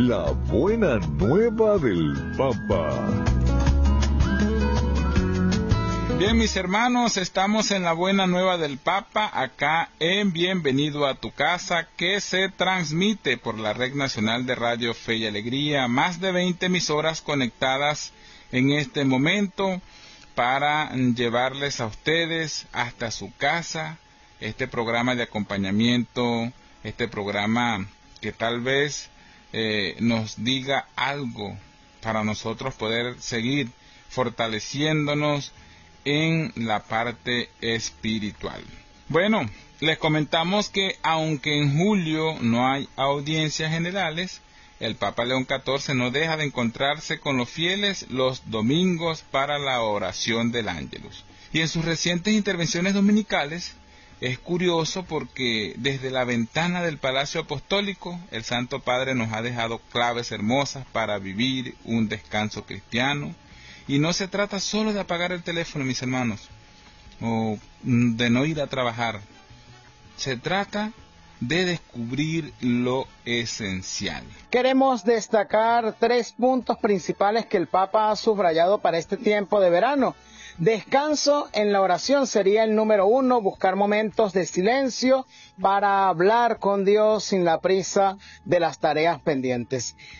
La buena nueva del Papa. Bien, mis hermanos, estamos en la buena nueva del Papa, acá en Bienvenido a tu casa, que se transmite por la Red Nacional de Radio Fe y Alegría, más de 20 emisoras conectadas en este momento para llevarles a ustedes hasta su casa este programa de acompañamiento, este programa que tal vez nos diga algo para nosotros poder seguir fortaleciéndonos en la parte espiritual. Bueno, les comentamos que aunque en julio no hay audiencias generales, el Papa León XIV no deja de encontrarse con los fieles los domingos para la oración del Ángelus. Y en sus recientes intervenciones dominicales es curioso porque desde la ventana del Palacio Apostólico el Santo Padre nos ha dejado claves hermosas para vivir un descanso cristiano. Y no se trata solo de apagar el teléfono, mis hermanos, o de no ir a trabajar. Se trata de descubrir lo esencial. Queremos destacar 3 puntos principales que el Papa ha subrayado para este tiempo de verano. Descanso en la oración sería el número 1, buscar momentos de silencio para hablar con Dios sin la prisa de las tareas pendientes.